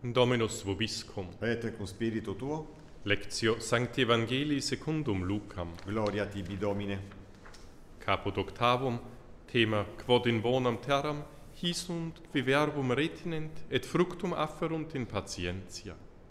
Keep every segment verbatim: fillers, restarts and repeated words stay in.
Dominus vobiscum. Et cum spiritu tuo, Lectio Sancti Evangelii secundum Lucam. gloria tibi Domine. Caput octavum, thema quod in bonam terram, hisunt qui verbum retinent, et fructum afferunt in patientia.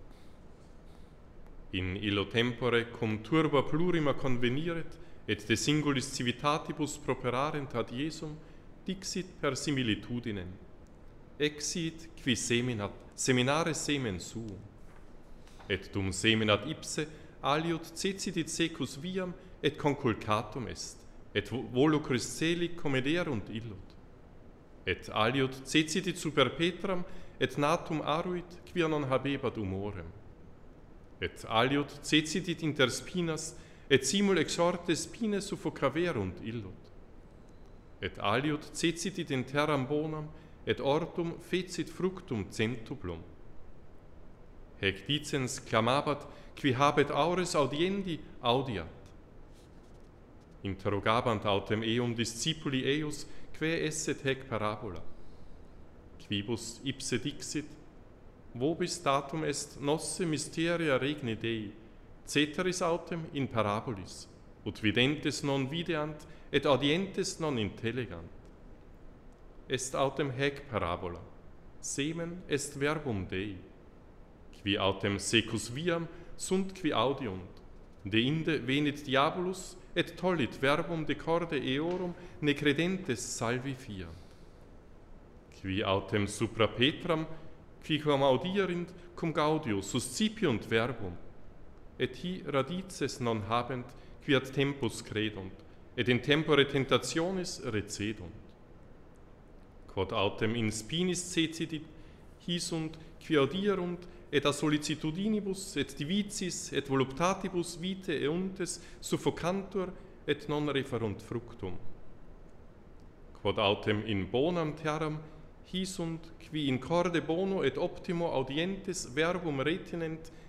In illo tempore cum turba plurima conveniret, et de singulis civitatibus properarent ad Iesum, dixit per similitudinem. Exit qui seminat, seminare semen suum. Et dum seminat ipse, aliud cecidit secus viam, et conculcatum est, et volucris celi comederunt illud. Et aliud cecidit super Petram, et natum aruit, quia non habebat humorem. Et aliud cecidit inter spinas, et simul exorte spine suffocaverunt illud. Et aliud cecidit in terram bonam, et ortum fecit fructum centuplum. Hec dicens clamabat, qui habet aures audiendi, audiat. Interrogabant autem eum discipuli eius, quae esset hec parabola. Quibus ipse dixit, vobis datum est nosse mysteria regni Dei, ceteris autem in parabolis, ut videntes non videant, et audientes non intellegant. Est autem hec parabola, semen est verbum Dei, qui autem secus viam sunt qui audiunt, deinde venit diabolus, et tollit verbum de corde eorum ne credentes salvi fiant. Qui autem supra Petram, qui quam audierint, cum gaudio suscipiunt verbum, et hi radices non habent, qui ad tempus credunt, et in tempore tentationis recedunt. Quod autem in spinis cecidit, hi sunt, qui audierunt, et a sollicitudinibus, et divicis, et voluptatibus vitae euntes suffocantur, et non referunt fructum. Quod autem in bonam terram, hi sunt, qui in corde bono et optimo audientes verbum retinent,